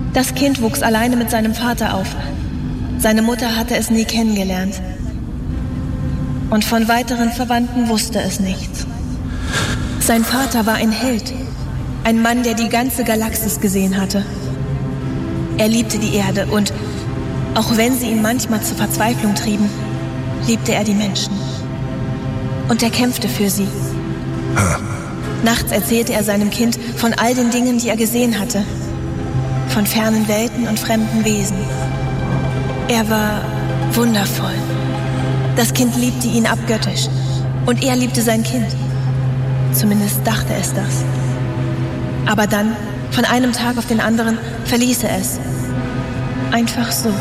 Das Kind wuchs alleine mit seinem Vater auf. Seine Mutter hatte es nie kennengelernt. Und von weiteren Verwandten wusste es nichts. Sein Vater war ein Held. Ein Mann, der die ganze Galaxis gesehen hatte. Er liebte die Erde und, auch wenn sie ihn manchmal zur Verzweiflung trieben, liebte er die Menschen. Und er kämpfte für sie. Nachts erzählte er seinem Kind von all den Dingen, die er gesehen hatte. Von fernen Welten und fremden Wesen. Er war wundervoll. Das Kind liebte ihn abgöttisch. Und er liebte sein Kind. Zumindest dachte es das. Aber dann, von einem Tag auf den anderen, verließ er es. Einfach so.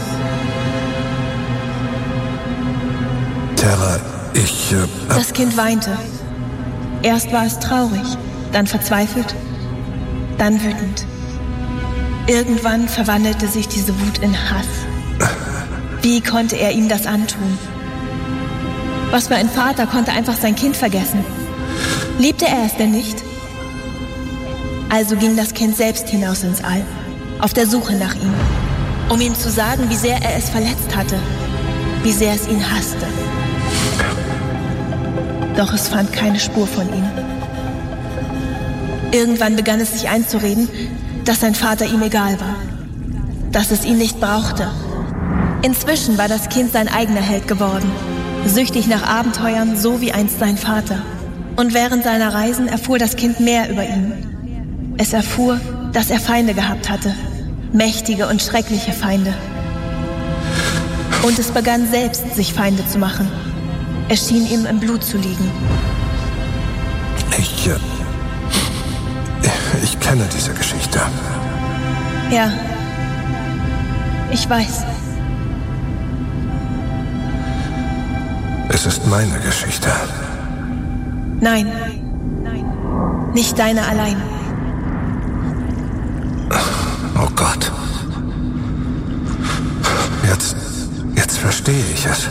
Terra, Das Kind weinte. Erst war es traurig, dann verzweifelt, dann wütend. Irgendwann verwandelte sich diese Wut in Hass. Wie konnte er ihm das antun? Was für ein Vater konnte einfach sein Kind vergessen? Liebte er es denn nicht? Also ging das Kind selbst hinaus ins All, auf der Suche nach ihm, um ihm zu sagen, wie sehr er es verletzt hatte, wie sehr es ihn hasste. Doch es fand keine Spur von ihm. Irgendwann begann es sich einzureden, dass sein Vater ihm egal war, dass es ihn nicht brauchte. Inzwischen war das Kind sein eigener Held geworden, süchtig nach Abenteuern, so wie einst sein Vater. Und während seiner Reisen erfuhr das Kind mehr über ihn. Es erfuhr, dass er Feinde gehabt hatte, mächtige und schreckliche Feinde. Und es begann selbst, sich Feinde zu machen. Es schien ihm im Blut zu liegen. Ich kenne diese Geschichte. Ja, ich weiß. Es ist meine Geschichte. Nein, nicht deine allein. Oh Gott. Jetzt verstehe ich es.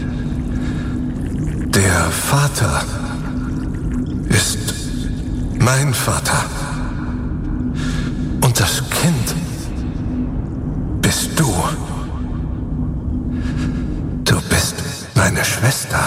Der Vater ist mein Vater. Und das Kind bist du. Du bist meine Schwester.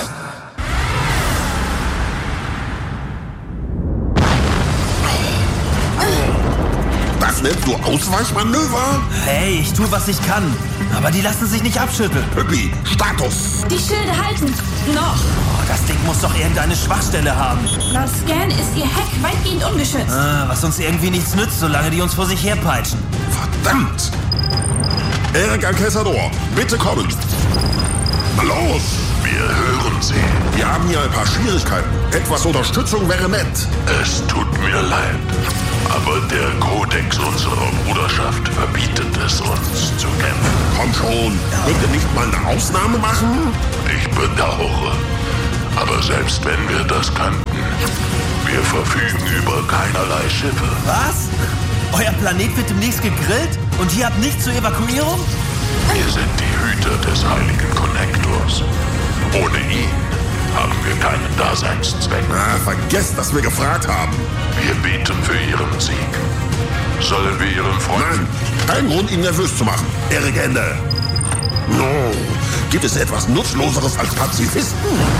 Das nennst du Ausweichmanöver? Hey, ich tue, was ich kann. Aber die lassen sich nicht abschütteln. Püppi, Status. Die Schilde halten. Noch. Oh, das Ding muss doch irgendeine Schwachstelle haben. Laut Scan ist ihr Heck weitgehend ungeschützt. Was uns irgendwie nichts nützt, solange die uns vor sich herpeitschen. Verdammt! Eric Alcazador, bitte kommen. Na los! Wir hören Sie. Wir haben hier ein paar Schwierigkeiten. Etwas Unterstützung wäre nett. Es tut mir leid, aber der Kodex unserer Bruderschaft verbietet es uns zu kämpfen. Komm schon, könnt ihr nicht mal eine Ausnahme machen? Ich bedauere, aber selbst wenn wir das könnten, wir verfügen über keinerlei Schiffe. Was? Euer Planet wird demnächst gegrillt und ihr habt nichts zur Evakuierung? Wir sind die Hüter des heiligen Konnektors. Ohne ihn haben wir keinen Daseinszweck. Vergesst, dass wir gefragt haben. Wir beten für Ihren Sieg. Sollen wir Ihren Freund... Nein, kein Grund, ihn nervös zu machen. Eric Ende. No. Gibt es etwas Nutzloseres als Pazifisten?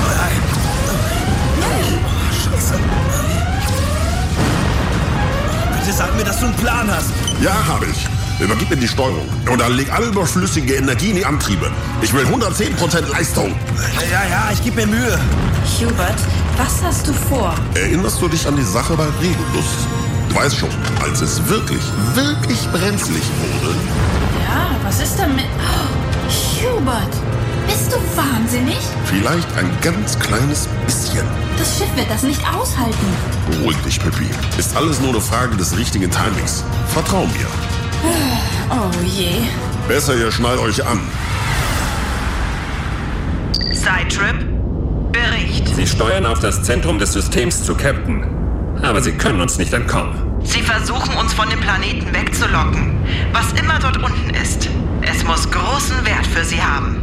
Scheiße. Bitte sag mir, dass du einen Plan hast. Ja, habe ich. Übergib mir die Steuerung und dann leg alle überflüssige Energie in die Antriebe. Ich will 110% Leistung. Ja, ich gebe mir Mühe. Hubert, was hast du vor? Erinnerst du dich an die Sache bei Regulus? Du weißt schon, als es wirklich brenzlig wurde. Ja, was ist damit? Oh, Hubert, bist du wahnsinnig? Vielleicht ein ganz kleines bisschen. Das Schiff wird das nicht aushalten. Beruhig dich, Pippi. Ist alles nur eine Frage des richtigen Timings. Vertrau mir. Oh je. Besser, ihr schnallt euch an. Sidetrip, Bericht. Sie steuern auf das Zentrum des Systems zu, Captain. Aber Sie können uns nicht entkommen. Sie versuchen, uns von dem Planeten wegzulocken. Was immer dort unten ist, es muss großen Wert für Sie haben.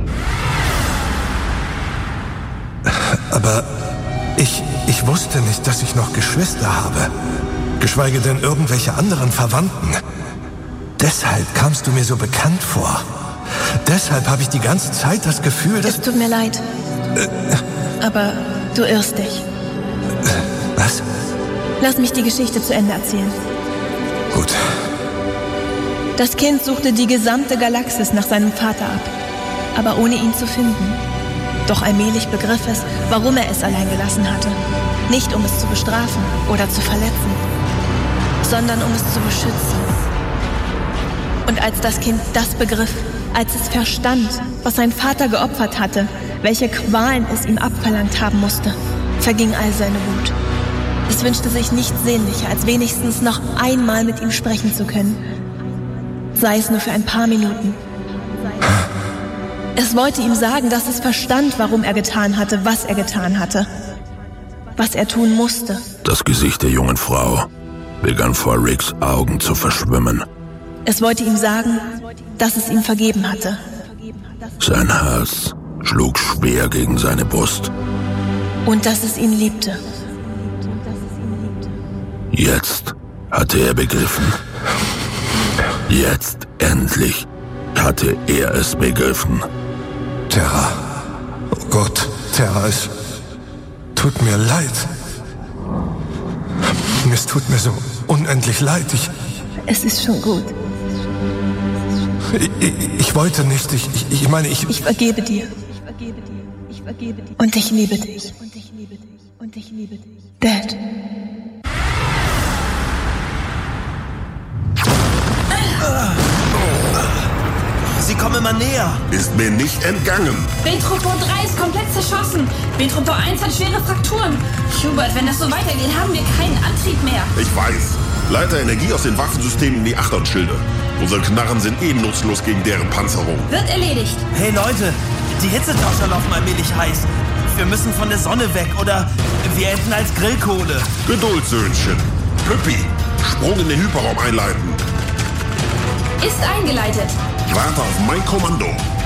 Aber ich wusste nicht, dass ich noch Geschwister habe. Geschweige denn irgendwelche anderen Verwandten. Deshalb kamst du mir so bekannt vor. Deshalb habe ich die ganze Zeit das Gefühl, dass... Es tut mir leid. Aber du irrst dich. Was? Lass mich die Geschichte zu Ende erzählen. Gut. Das Kind suchte die gesamte Galaxis nach seinem Vater ab, aber ohne ihn zu finden. Doch allmählich begriff es, warum er es allein gelassen hatte. Nicht um es zu bestrafen oder zu verletzen, sondern um es zu beschützen. Und als das Kind das begriff, als es verstand, was sein Vater geopfert hatte, welche Qualen es ihm abverlangt haben musste, verging all seine Wut. Es wünschte sich nichts sehnlicher, als wenigstens noch einmal mit ihm sprechen zu können. Sei es nur für ein paar Minuten. Es wollte ihm sagen, dass es verstand, warum er getan hatte, was er getan hatte. Was er tun musste. Das Gesicht der jungen Frau begann vor Ricks Augen zu verschwimmen. Es wollte ihm sagen, dass es ihm vergeben hatte. Sein Herz schlug schwer gegen seine Brust. Und dass es ihn liebte. Jetzt hatte er begriffen. Jetzt endlich hatte er es begriffen. Terra. Oh Gott, Terra, es tut mir leid. Es tut mir so unendlich leid. Es ist schon gut. Ich wollte nicht. Ich meine, ich vergebe dir. Und ich liebe dich. Dad. Sie kommen immer näher. Ist mir nicht entgangen. Betropo 3 ist komplett zerschossen. Betropo 1 hat schwere Frakturen. Hubert, wenn das so weitergeht, haben wir keinen Antrieb mehr. Ich weiß. Leiter Energie aus den Waffensystemen in die Achterschilde. Unsere Knarren sind nutzlos gegen deren Panzerung. Wird erledigt. Hey Leute, die Hitzetauscher laufen allmählich heiß. Wir müssen von der Sonne weg oder wir enden als Grillkohle. Geduld, Söhnchen. Püppi, Sprung in den Hyperraum einleiten. Ist eingeleitet. Warte auf mein Kommando.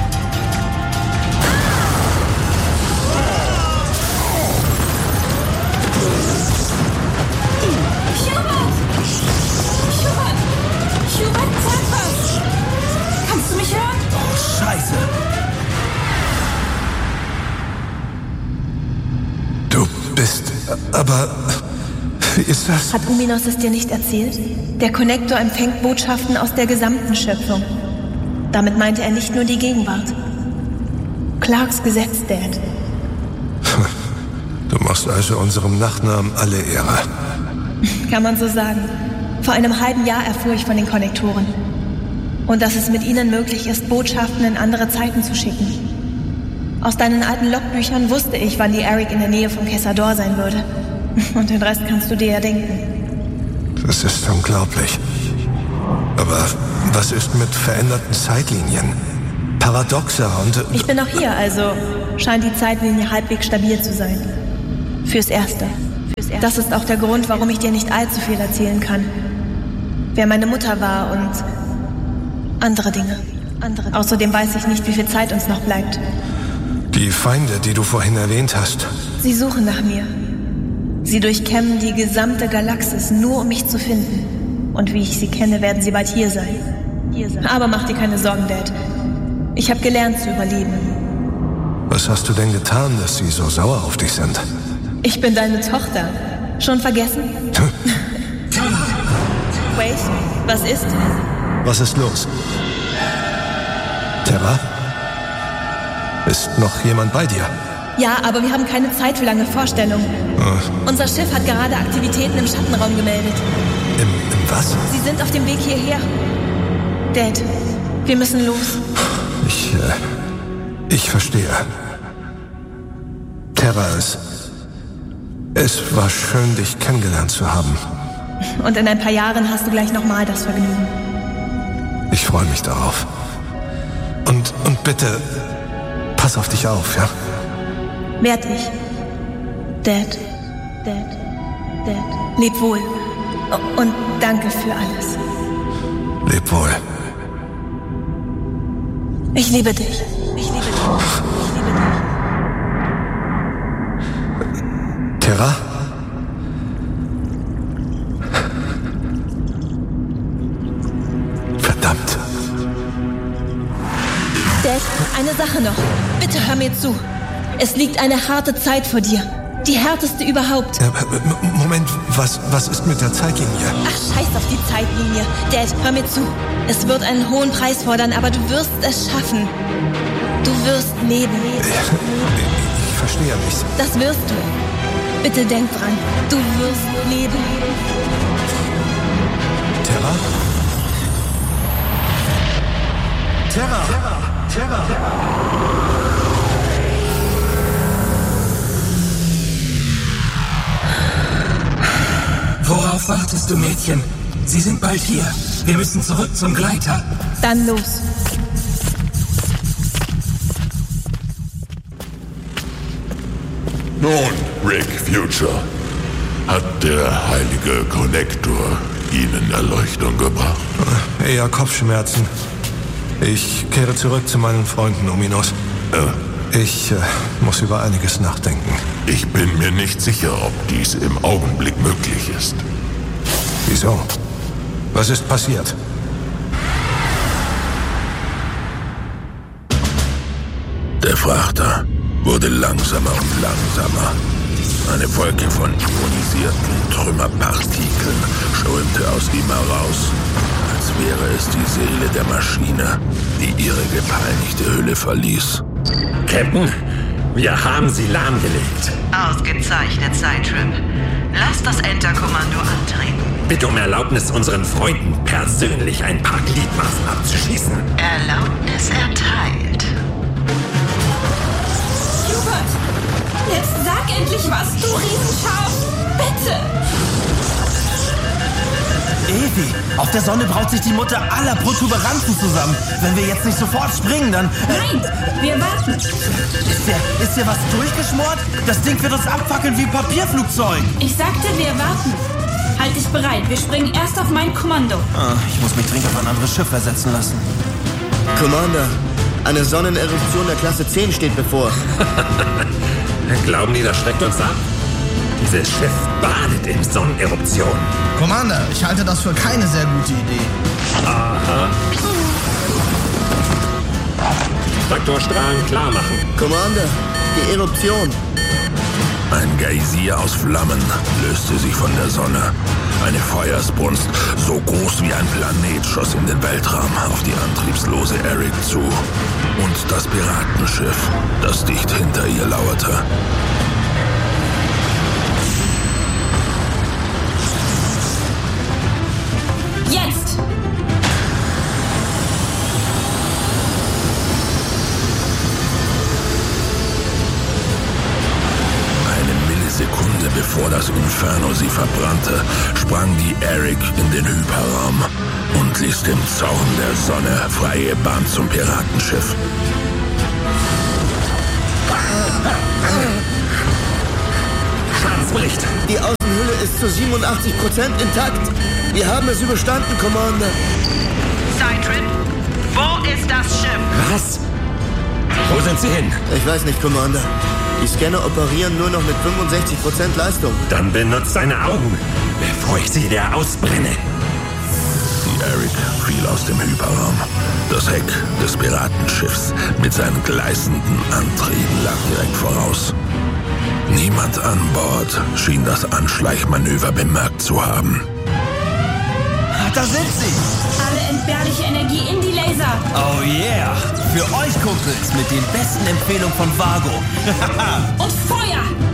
Hubert, sag was! Kannst du mich hören? Oh, Scheiße. Du bist... Aber... Wie ist das? Hat Uminos es dir nicht erzählt? Der Konnektor empfängt Botschaften aus der gesamten Schöpfung. Damit meinte er nicht nur die Gegenwart. Clarks Gesetz, Dad. Du machst also unserem Nachnamen alle Ehre. Kann man so sagen. Vor einem halben Jahr erfuhr ich von den Konnektoren. Und dass es mit ihnen möglich ist, Botschaften in andere Zeiten zu schicken. Aus deinen alten Logbüchern wusste ich, wann die Eric in der Nähe vom Kessador sein würde. Und den Rest kannst du dir ja denken. Das ist unglaublich. Aber was ist mit veränderten Zeitlinien? Paradoxer und... Ich bin noch hier, also scheint die Zeitlinie halbwegs stabil zu sein. Fürs Erste. Das ist auch der Grund, warum ich dir nicht allzu viel erzählen kann. Wer meine Mutter war und andere Dinge. Außerdem weiß ich nicht, wie viel Zeit uns noch bleibt. Die Feinde, die du vorhin erwähnt hast. Sie suchen nach mir. Sie durchkämmen die gesamte Galaxis, nur um mich zu finden. Und wie ich sie kenne, werden sie bald hier sein. Aber mach dir keine Sorgen, Dad. Ich habe gelernt zu überleben. Was hast du denn getan, dass sie so sauer auf dich sind? Ich bin deine Tochter. Schon vergessen? Wait, was ist? Was ist los? Terra? Ist noch jemand bei dir? Ja, aber wir haben keine Zeit für lange Vorstellungen. Unser Schiff hat gerade Aktivitäten im Schattenraum gemeldet. Im was? Sie sind auf dem Weg hierher. Dad, wir müssen los. Ich verstehe. Terra, es war schön, dich kennengelernt zu haben. Und in ein paar Jahren hast du gleich nochmal das Vergnügen. Ich freue mich darauf. Und bitte, pass auf dich auf, ja? Werd ich. Dad. Leb wohl. Und danke für alles. Leb wohl. Ich liebe dich. Terra? Verdammt. Eine Sache noch. Bitte hör mir zu. Es liegt eine harte Zeit vor dir. Die härteste überhaupt. Moment, was ist mit der Zeitlinie? Ach, scheiß auf die Zeitlinie. Dad, hör mir zu. Es wird einen hohen Preis fordern, aber du wirst es schaffen. Du wirst leben. Ich verstehe nicht. Das wirst du. Bitte denk dran. Du wirst leben. Terra? Terra! Worauf wartest du, Mädchen? Sie sind bald hier. Wir müssen zurück zum Gleiter. Dann los. Nun, Rick Future, hat der heilige Konnektor Ihnen Erleuchtung gebracht? Eher Kopfschmerzen. Ich kehre zurück zu meinen Freunden, Ominos. Ich muss über einiges nachdenken. Ich bin mir nicht sicher, ob dies im Augenblick möglich ist. Wieso? Was ist passiert? Der Frachter wurde langsamer und langsamer. Eine Wolke von ionisierten Trümmerpartikeln strömte aus ihm heraus, als wäre es die Seele der Maschine, die ihre gepeinigte Hülle verließ. Captain, wir haben sie lahmgelegt. Ausgezeichnet, Cytrip. Lass das Enter-Kommando antreten. Bitte um Erlaubnis, unseren Freunden persönlich ein paar Gliedmaßen abzuschießen. Erlaubnis erteilt. Hubert, jetzt sag endlich was, du Riesenschaf. Bitte. Evi, auf der Sonne braut sich die Mutter aller Protuberanzen zusammen. Wenn wir jetzt nicht sofort springen, dann... Nein, wir warten. Ist dir was durchgeschmort? Das Ding wird uns abfackeln wie ein Papierflugzeug. Ich sagte, wir warten. Halt dich bereit, wir springen erst auf mein Kommando. Ich muss mich dringend auf ein anderes Schiff versetzen lassen. Commander, eine Sonneneruption der Klasse 10 steht bevor. Glauben die, das schreckt uns ab? Dieses Schiff badet in Sonneneruption. Commander, ich halte das für keine sehr gute Idee. Aha. Traktorstrahlen klar machen. Commander, die Eruption. Ein Geysir aus Flammen löste sich von der Sonne. Eine Feuersbrunst, so groß wie ein Planet, schoss in den Weltraum auf die antriebslose Eric zu. Und das Piratenschiff, das dicht hinter ihr lauerte. Jetzt! Sekunde bevor das Inferno sie verbrannte, sprang die Eric in den Hyperraum und ließ dem Zorn der Sonne freie Bahn zum Piratenschiff. Schadensbericht. Die Außenhülle ist zu 87% intakt. Wir haben es überstanden, Commander. Cytrip, wo ist das Schiff? Was? Wo sind sie hin? Ich weiß nicht, Commander. Die Scanner operieren nur noch mit 65% Leistung. Dann benutzt deine Augen, bevor ich sie dir ausbrenne. Die Eric fiel aus dem Hyperraum. Das Heck des Piratenschiffs mit seinen gleißenden Antrieben lag direkt voraus. Niemand an Bord schien das Anschleichmanöver bemerkt zu haben. Da sind sie! Alle entbehrliche Energie in die Laser. Oh yeah! Für euch, Kumpels, mit den besten Empfehlungen von Vago. Und Feuer!